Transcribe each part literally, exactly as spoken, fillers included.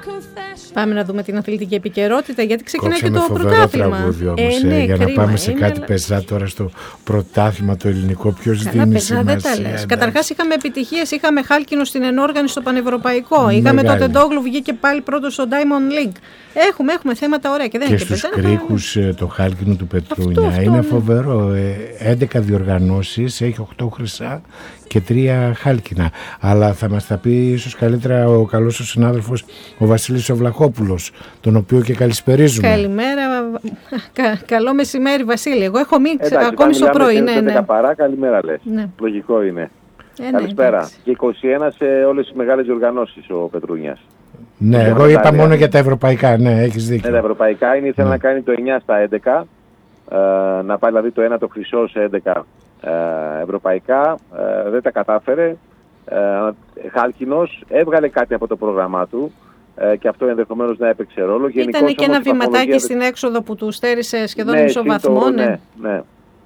Πάμε να δούμε την αθλητική επικαιρότητα, γιατί ξεκινάει και το πρωτάθλημα. Όμως, ε, ναι, για κρίμα, να πάμε σε είναι... κάτι πεζά τώρα στο πρωτάθλημα το ελληνικό. Ποιος δίνει σημασία? Καταρχάς είχαμε επιτυχίες, είχαμε χάλκινο στην ενόργανη στο πανευρωπαϊκό. Μεγάλη. Είχαμε το Τεντόγλου, βγήκε πάλι πρώτο στο Diamond League. Έχουμε, έχουμε θέματα ωραία και δεν και είναι στους κρίκους ε, το χάλκινο του Πετρούνια. Αυτό, αυτό, είναι ναι. φοβερό. Ε, έντεκα διοργανώσεις, έχει οκτώ χρυσά και τρία χάλκινα. Αλλά θα μας τα πει ίσως καλύτερα ο καλός ο συνάδελφος ο Βασίλης ο Βλαχόπουλος, τον οποίο και καλησπερίζουμε. Καλημέρα, κα, καλό μεσημέρι Βασίλη. Εγώ έχω μείνει ακόμη στο πρωί. Ναι, ναι. Παρά, καλημέρα λες. Ναι. Λογικό είναι. Ε, Καλησπέρα. Ναι, και είκοσι ένα σε όλες τις μεγάλες διοργανώσεις ο Πετρούνιας. Ναι, εγώ είπα Ιταλία. Μόνο για τα ευρωπαϊκά, ναι, έχεις δίκιο. Ναι, τα ευρωπαϊκά είναι, ήθελε ναι. να κάνει το εννιά στα έντεκα, ε, να πάει δηλαδή το ένα το χρυσό σε έντεκα ε, ευρωπαϊκά, ε, δεν τα κατάφερε. Ε, χάλκινος, έβγαλε κάτι από το πρόγραμμά του ε, και αυτό ενδεχομένως να έπαιξε ρόλο. Ήταν και ένα βηματάκι στην έξοδο που του στέρισε σχεδόν ναι, μισό βαθμό. Ναι, ναι. ναι.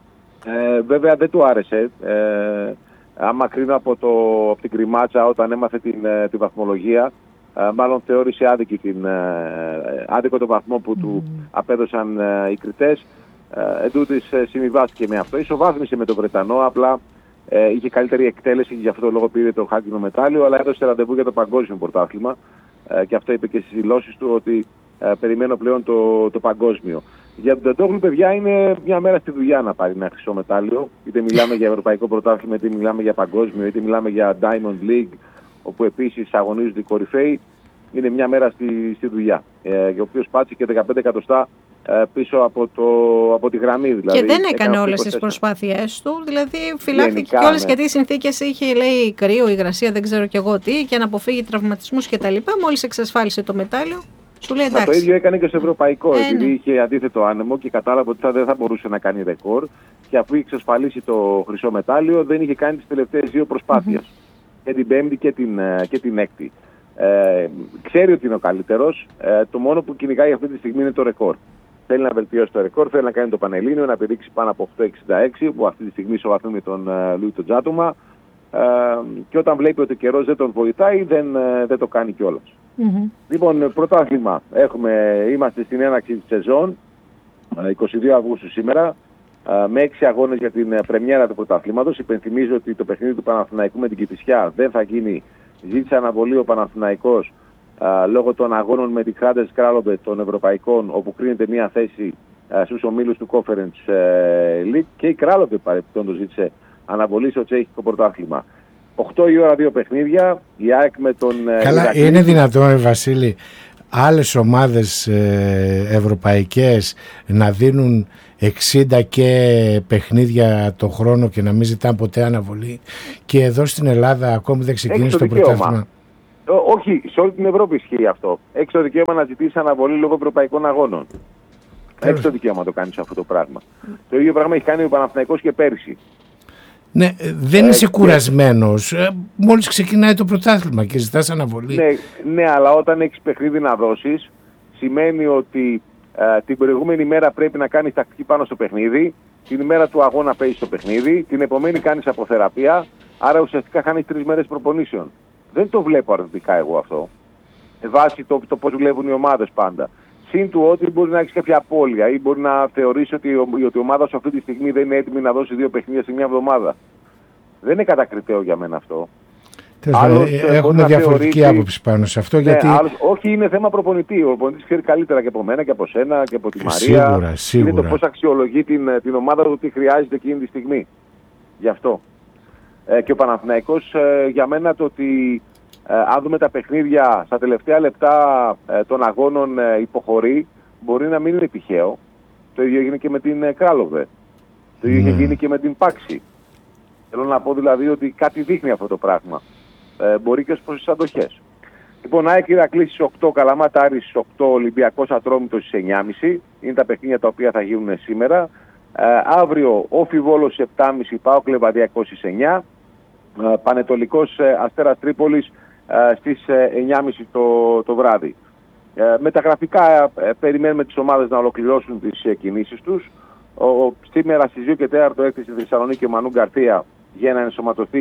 Ε, βέβαια δεν του άρεσε. Ε, άμα κρίνω από, το, από την κρυμάτσα όταν έμαθε την, την βαθμολογία, Uh, μάλλον θεώρησε άδικη την, uh, άδικο τον βαθμό που mm. του απέδωσαν uh, οι κριτές. Uh, Εν τούτης uh, συμβιβάστηκε με αυτό. Ισοβάθμισε με τον Βρετανό, απλά uh, είχε καλύτερη εκτέλεση και γι' αυτό το λόγο πήρε το χάλκινο μετάλλιο, αλλά έδωσε ραντεβού για το παγκόσμιο πρωτάθλημα uh, και αυτό είπε και στις δηλώσεις του ότι uh, περιμένω πλέον το, το παγκόσμιο. Για τον Τεντόγλου, παιδιά, είναι μια μέρα στη δουλειά να πάρει ένα χρυσό μετάλλιο. Είτε μιλάμε για ευρωπαϊκό πρωτάθλημα, είτε μιλάμε για παγκόσμιο, είτε μιλάμε για Diamond League, όπου επίσης αγωνίζονται οι κορυφαίοι. Είναι μια μέρα στη, στη δουλειά. Ε, ο οποίος πάτησε και δεκαπέντε εκατοστά ε, πίσω από, το, από τη γραμμή. Δηλαδή, και δεν έκανε όλες τις προσπάθειές του. Δηλαδή φυλάχθηκε και όλες, ναι. γιατί οι συνθήκες είχε, λέει, κρύο, υγρασία, δεν ξέρω κι εγώ τι, και να αποφύγει τραυματισμούς κτλ. Μόλις εξασφάλισε το μετάλλιο, σου λέει εντάξει. Το ίδιο έκανε και στο ευρωπαϊκό, ε, επειδή ναι. είχε αντίθετο άνεμο και κατάλαβε ότι δεν θα μπορούσε να κάνει ρεκόρ. Και αφού είχε εξασφαλίσει το χρυσό μετάλλιο, δεν είχε κάνει τις τελευταίες δύο προσπάθειες. Mm-hmm. Και την πέμπτη και την, και την έκτη. Ε, ξέρει ότι είναι ο καλύτερος. Ε, το μόνο που κυνηγάει αυτή τη στιγμή είναι το ρεκόρ. Θέλει να βελτιώσει το ρεκόρ, θέλει να κάνει το Πανελλήνιο, να πηδήξει πάνω από οκτώ εξήντα έξι, που αυτή τη στιγμή ισοβαθμεί με τον uh, Λουί τον Τζάτομα. Ε, και όταν βλέπει ότι ο καιρός δεν τον βοηθάει, δεν, uh, δεν το κάνει κιόλας. Mm-hmm. Λοιπόν, πρωτάθλημα. Έχουμε, είμαστε στην έναρξη της σεζόν, είκοσι δύο Αυγούστου σήμερα, με έξι αγώνες για την πρεμιέρα του πρωταθλήματος. Υπενθυμίζω ότι το παιχνίδι του Παναθηναϊκού με την Κηφισιά δεν θα γίνει. Ζήτησε αναβολή ο Παναθηναϊκός α, λόγω των αγώνων με τη Κράντες Κράλοβε των Ευρωπαϊκών, όπου κρίνεται μια θέση α, στους ομίλους του Conference ε, League, και η Κράλοβε παρεπιπτόντως ζήτησε αναβολή στο τσέχικο πρωτάθλημα. οκτώ η ώρα δύο παιχνίδια, η ΑΕΚ με τον... Καλά, Ηρακλή. Είναι δυνατόν, Βασίλη, άλλες ομάδες ε, ευρωπαϊκές να δίνουν εξήντα και παιχνίδια το χρόνο και να μην ζητάνε ποτέ αναβολή, και εδώ στην Ελλάδα ακόμη δεν ξεκίνησε το πρωτάθλημα? Όχι, σε όλη την Ευρώπη ισχύει αυτό. Έχεις το δικαίωμα να ζητήσεις αναβολή λόγω ευρωπαϊκών αγώνων. Έχεις το δικαίωμα να το κάνεις αυτό το πράγμα. Το ίδιο πράγμα έχει κάνει ο Παναθηναϊκός και πέρυσι. Ναι, δεν είσαι ε, κουρασμένος. Ε, μόλις ξεκινάει το πρωτάθλημα και ζητάς αναβολή. Ναι, ναι, αλλά όταν έχεις παιχνίδι να δώσεις, σημαίνει ότι ε, την προηγούμενη μέρα πρέπει να κάνεις τακτική πάνω στο παιχνίδι, την ημέρα του αγώνα παίζεις στο παιχνίδι, την επομένη κάνεις αποθεραπεία, άρα ουσιαστικά χάνεις τρεις μέρες προπονήσεων. Δεν το βλέπω αρνητικά εγώ αυτό. Με βάση το, το πώς δουλεύουν οι ομάδες πάντα. Συν του ότι μπορεί να έχει κάποια απώλεια ή μπορεί να θεωρήσει ότι, ότι η ομάδα σου αυτή τη στιγμή δεν είναι έτοιμη να δώσει δύο παιχνίδια σε μια εβδομάδα. Δεν είναι κατακριτέο για μένα αυτό. Άλλος, έχουμε διαφορετική θεωρήσει, άποψη πάνω σε αυτό. Ναι, γιατί... άλλος, όχι, είναι θέμα προπονητή. Ο προπονητής ξέρει καλύτερα και από μένα και από σένα και από τη Μαρία. Σίγουρα, σίγουρα. Είναι το πώς αξιολογεί την, την ομάδα του, τι χρειάζεται εκείνη τη στιγμή. Γι' αυτό. Ε, και ο Παναθηναϊκός ε, για μένα το ότι ε, αν δούμε τα παιχνίδια στα τελευταία λεπτά ε, των αγώνων ε, υποχωρεί, μπορεί να μην είναι τυχαίο. Το ίδιο έγινε και με την ε, Κράλοβε. Το ίδιο mm. είχε γίνει και με την Πάξη. Θέλω να πω δηλαδή ότι κάτι δείχνει αυτό το πράγμα. Ε, μπορεί και ως προς τις αντοχές. Λοιπόν, ΑΕΚ Ηρακλής στις οκτώ, Καλαμάτα Άρης στις οκτώ, Ολυμπιακός Ατρόμητος στις εννιά και μισή. Είναι τα παιχνίδια τα οποία θα γίνουν σήμερα. Ε, αύριο Όφι Βόλος στις επτά και μισή, ΠΑΟΚ Λεβαδιακός στις εννιά. Ε, Πανετολικός ε, Αστέρας Τρίπολης ε, στις ε, εννιά και μισή το, το βράδυ. Ε, με τα γραφικά ε, περιμένουμε τις ομάδες να ολοκληρώσουν τις ε, κινήσεις τους. Ο, σήμερα στις δύο και τέσσερα έκθεση στη Θεσσαλονίκη ο Μανού Γκαρθία για να ενσωματωθεί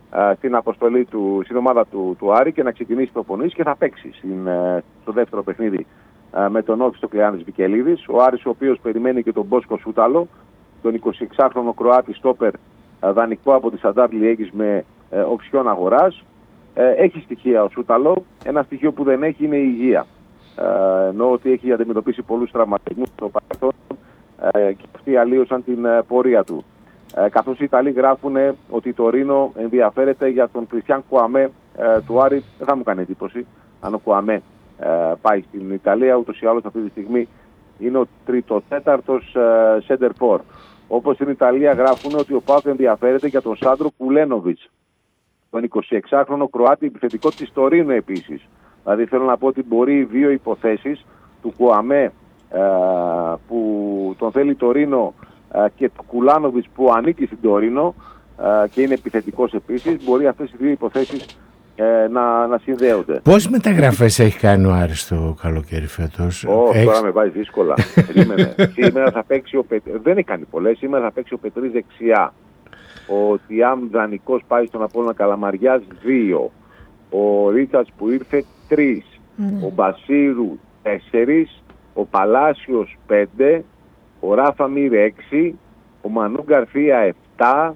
α, στην αποστολή του, στην ομάδα του, του Άρη και να ξεκινήσει προπονήσεις και θα παίξει στην, α, στο δεύτερο παιχνίδι α, με τον Όφη στο Κλεάνης Βικελίδης. Ο Άρης, ο οποίος περιμένει και τον Μπόσκο Σούταλο, τον εικοσιεξάχρονο Κροάτη στόπερ, δανεικό από τη Σαντάρ Λιέγης με ε, οψιόν αγοράς. Ε, έχει στοιχεία ο Σούταλο. Ένα στοιχείο που δεν έχει είναι η υγεία. Ε, εννοώ ότι έχει αντιμετωπίσει πολλούς τραυματισμούς στο παρελθόν ε, και αυτοί αλλίωσαν την ε, πορεία του. Ε, καθώς οι Ιταλοί γράφουν ότι το Ρήνο ενδιαφέρεται για τον Κριστιαν Κουαμέ ε, του Άρη, δεν θα μου κάνει εντύπωση αν ο Κουαμέ ε, πάει στην Ιταλία. Ούτως ή άλλως αυτή τη στιγμή είναι ο τρίτο-τέταρτος ε, center for. Όπως στην Ιταλία γράφουν ότι ο ΠΑΟΚ ενδιαφέρεται για τον Σάντρο Κουλένοβιτς, τον εικοσιεξάχρονο Κροάτη επιθετικό της Τωρίνο επίσης. Δηλαδή θέλω να πω ότι μπορεί οι δύο υποθέσεις του Κουαμέ ε, που τον θέλει Τωρίνο ε, και του Κουλάνοβιτς που ανήκει στην Τωρίνο ε, και είναι επιθετικός επίσης, μπορεί αυτές οι δύο υποθέσεις ε, να, να συνδέονται. Πώς μεταγραφές έχει κάνει ο Άρης το καλοκαίρι φέτος? Ω, Έχεις... τώρα με βάζει δύσκολα. Σήμερα θα παίξει ο Πετ... Δεν έχει κάνει πολλές. Σήμερα θα παίξει ο Πετρής δεξιά. Ο Τιάμ δανεικός πάει στον Απόλλωνα Καλαμαριάς δύο. Ο Ρίτσαρτς που ήρθε τρεις. Mm. Ο Μπασίρου τέσσερις. Ο Παλάσιος πέντε. Ο Ράφα Μύρ έξι. Ο Μανού Γκαρθία επτά.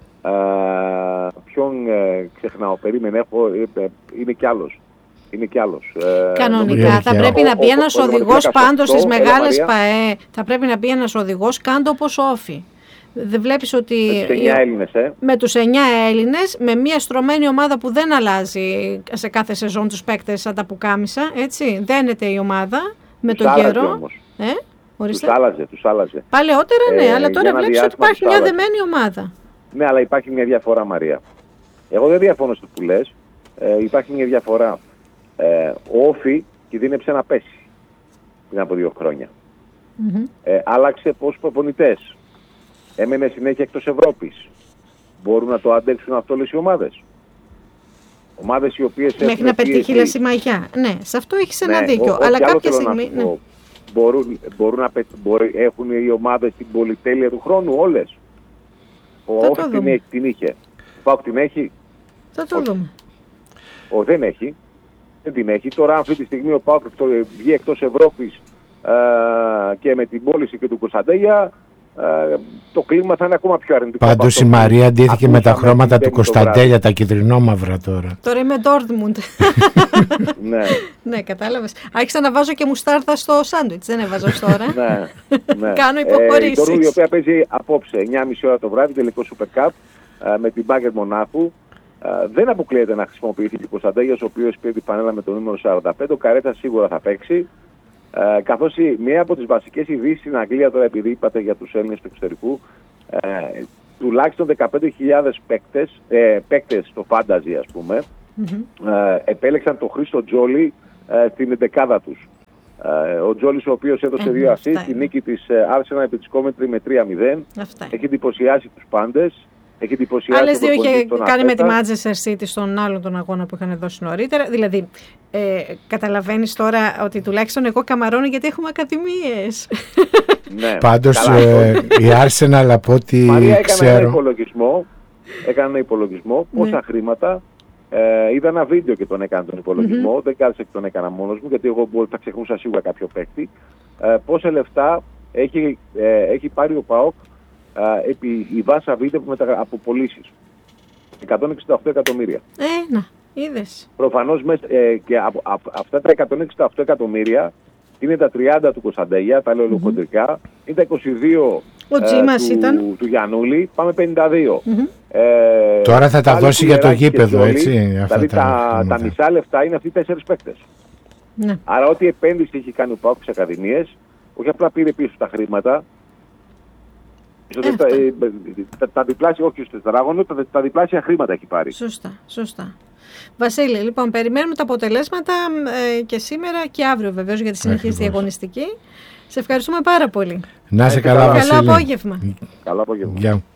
Uh, ποιον ε, ξεχνάω, περίμενε, έχω, ε, είναι κι άλλος. Είναι κι άλλος. Κανονικά ε, θα πρέπει να μπει ένας οδηγός πάντως στις μεγάλες ΠΑΕ, θα πρέπει να μπει ένας οδηγός κάντο όπως Όφη. Δεν βλέπεις ότι με τους εννιά Έλληνες, ε? με τους εννιά Έλληνες, με μια στρωμένη ομάδα που δεν αλλάζει σε κάθε σεζόν τους παίκτες σαν τα πουκάμισα, έτσι, δένεται η ομάδα με τον καιρό. Ε, τους άλλαζε, τους άλλαζε. Παλαιότερα ναι, ε, αλλά τώρα βλέπεις ότι υπάρχει μια δεμένη ομάδα. Ναι, αλλά υπάρχει μια διαφορά, Μαρία. Εγώ δεν διαφωνώ στο που λες. Ε, υπάρχει μια διαφορά. Ε, ο Όφη κινδύνεψε να πέσει πριν από δύο χρόνια. Mm-hmm. Ε, άλλαξε πόσους προπονητές. Έμενε συνέχεια εκτός Ευρώπης. Μπορούν να το αντέξουν αυτό όλες οι ομάδες. Ομάδες οι οποίες μέχρι έχουν να πετύχει η Συμμαχιά. Ναι, σε αυτό έχεις ένα ναι, δίκιο. Ο, αλλά κάποια στιγμή. Ναι. Μπορούν, μπορούν να πετ, μπορεί, έχουν οι ομάδες την πολυτέλεια του χρόνου όλες. Ο Όφη την, την είχε. Ο ΠΑΟΚ την έχει. Θα το δούμε. Ο, δεν έχει. Δεν την έχει. Τώρα αυτή τη στιγμή ο ΠΑΟΚ βγει εκτός Ευρώπης ε, και με την πώληση και του Κωνσταντέλια ε, το κλίμα θα είναι ακόμα πιο αρνητικό. Πάντως η Μαρία αντίθηκε με τα χρώματα του Κωνσταντέλια, τα κυτρινόμαυρα τώρα. Τώρα είμαι Ντόρτμουντ. Ναι. Ναι, κατάλαβες. Άρχισα να βάζω και μουστάρδα στο σάντουιτς. Δεν έβαζα τώρα. Ναι, ναι. Κάνω υποχωρήσεις. Ε, η Τωρίνο η οποία παίζει απόψε εννιά και μισή ώρα το βράδυ, τελικό Super Cup ε, με την Μπάγκερ Μονάχου. Ε, δεν αποκλείεται να χρησιμοποιηθεί και ο Κωνσταντέλιας, ο οποίος πήρε την πανέλα με το νούμερο σαράντα πέντε. Ο Καρέτα σίγουρα θα παίξει. Ε, καθώς η, μία από τις βασικές ειδήσεις στην Αγγλία, τώρα επειδή είπατε για τους Έλληνες του εξωτερικού, ε, τουλάχιστον δεκαπέντε χιλιάδες παίκτες, ε, παίκτες στο Fantasy ας πούμε, mm-hmm. ε, επέλεξαν τον Χρήστο Τζόλι ε, στην εντεκάδα τους. Ε, ο Τζόλις ο οποίος έδωσε mm-hmm. δύο ασίστ, τη νίκη της Arsenal επί της Coventry με τρία μηδέν. Έχει εντυπωσιάσει τους πάντες. Άλλες δύο είχε κάνει με τη Manchester City στον άλλον τον αγώνα που είχαν δώσει νωρίτερα. Δηλαδή, ε, καταλαβαίνεις τώρα ότι τουλάχιστον εγώ καμαρώνω γιατί έχουμε ακαδημίες. Ναι. Πάντως ε, η Arsenal από ό,τι Μαρία έκανε ξέρω... ένα υπολογισμό, έκανε ένα υπολογισμό πόσα ναι. χρήματα. Ε, είδα ένα βίντεο και τον έκανα τον υπολογισμό. Mm-hmm. Δεν κάθισα και τον έκανα μόνος μου γιατί εγώ θα ξεχνούσα σίγουρα κάποιο παίκτη. Ε, πόσα λεφτά έχει, ε, έχει πάρει ο ΠΑΟΚ Uh, επί η βάσα βίντεο μετα... από πωλήσεις. εκατόν εξήντα οκτώ εκατομμύρια. Ε, να, είδες. Προφανώς ε, και από, α, αυτά τα εκατόν εξήντα οκτώ εκατομμύρια είναι τα τριάντα του Κωνσταντέλια, τα λέω mm-hmm. χοντρικά, είναι τα είκοσι δύο ο ε, του, ήταν. του Γιαννούλη, πάμε πενήντα δύο. Mm-hmm. Ε, Τώρα θα τα δώσει για το γήπεδο, έτσι. Δηλαδή τα, τα, τα μισά λεφτά είναι αυτοί οι τέσσερις παίκτες. Ναι. Άρα ό,τι επένδυση έχει κάνει ο ΠΑΟΚ στις ακαδημίες, όχι απλά πήρε πίσω τα χρήματα, Ε, τα, τα, τα διπλάσια, όχι στο τετράγωνο, τα, τα διπλάσια χρήματα έχει πάρει. Σωστά, σωστά. Βασίλη, λοιπόν, περιμένουμε τα αποτελέσματα ε, και σήμερα και αύριο βεβαίως για τη συνεχής διαγωνιστική. Σε ευχαριστούμε πάρα πολύ. Να είσαι καλά, Βασίλη. Καλό απόγευμα. Καλό απόγευμα. Γεια.